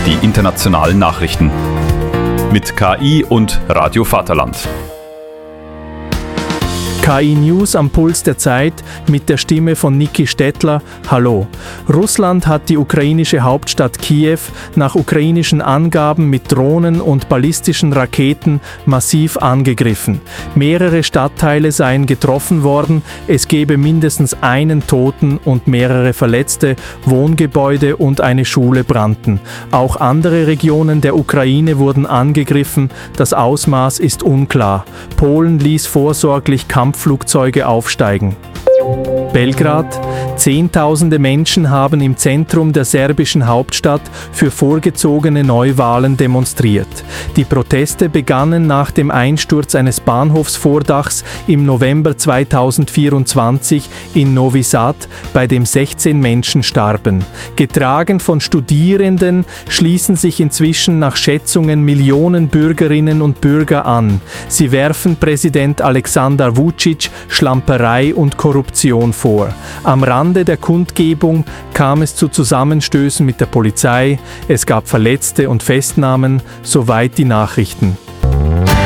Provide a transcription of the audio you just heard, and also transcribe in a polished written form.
die internationalen Nachrichten. Mit KI und Radio Vaterland. KI News am Puls der Zeit mit der Stimme von Niki Stettler. Hallo. Russland hat die ukrainische Hauptstadt Kiew nach ukrainischen Angaben mit Drohnen und ballistischen Raketen massiv angegriffen. Mehrere Stadtteile seien getroffen worden, es gebe mindestens einen Toten und mehrere Verletzte, Wohngebäude und eine Schule brannten. Auch andere Regionen der Ukraine wurden angegriffen, das Ausmaß ist unklar. Polen ließ vorsorglich Kampfflugzeuge aufsteigen. Belgrad. Zehntausende Menschen haben im Zentrum der serbischen Hauptstadt für vorgezogene Neuwahlen demonstriert. Die Proteste begannen nach dem Einsturz eines Bahnhofsvordachs im November 2024 in Novi Sad, bei dem 16 Menschen starben. Getragen von Studierenden schließen sich inzwischen nach Schätzungen Millionen Bürgerinnen und Bürger an. Sie werfen Präsident Alexander Vučić Schlamperei und Korruption vor. Am Rande der Kundgebung kam es zu Zusammenstößen mit der Polizei, es gab Verletzte und Festnahmen, soweit die Nachrichten.